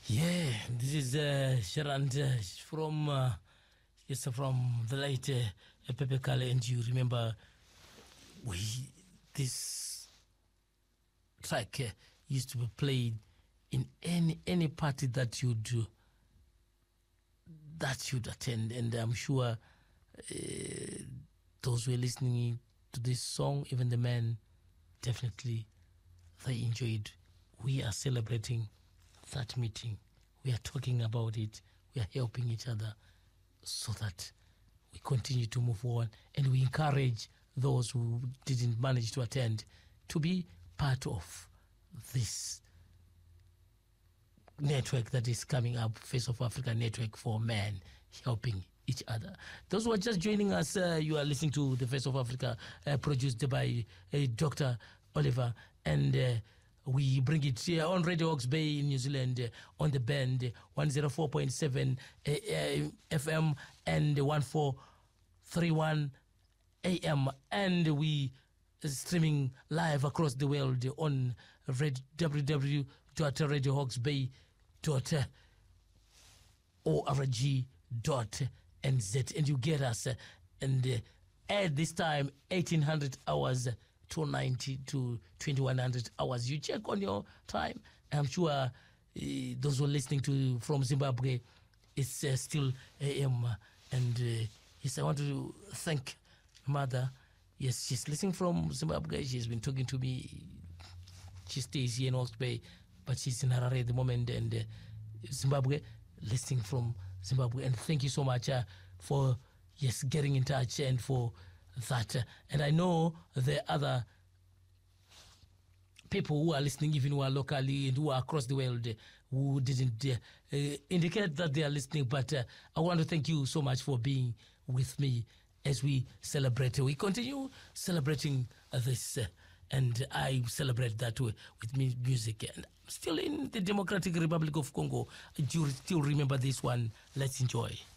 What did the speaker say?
Yeah, this is Sharand from the late Pepe Kale, and you remember this track used to be played in any party that you'd attend, and I'm sure those who are listening to this song, even the men, definitely they enjoyed. We are celebrating that meeting. We are talking about it. We are helping each other so that we continue to move on, and we encourage those who didn't manage to attend to be part of this network that is coming up, Face of Africa Network for Men, helping each other. Those who are just joining us, you are listening to the Face of Africa, produced by Dr. Oliver, and we bring it here on Radio Hawke's Bay in New Zealand, on the band 104.7 FM and 1431 AM, and we streaming live across the world on www.radiowhawksbay.org.nz, and you get us and at this time 1800 hours 290 to 2100 hours. You check on your time. I'm sure those who are listening to from Zimbabwe, it's still AM. And yes, I want to thank Mother. Yes, she's listening from Zimbabwe. She's been talking to me. She stays here in Hawke's Bay, but she's in Harare at the moment, and Zimbabwe, listening from Zimbabwe. And thank you so much for getting in touch and for that. And I know the other people who are listening, even who are locally and who are across the world, who didn't indicate that they are listening, but I want to thank you so much for being with me as we celebrate. We continue celebrating this, and I celebrate that with music. And still in the Democratic Republic of Congo, do you still remember this one? Let's enjoy.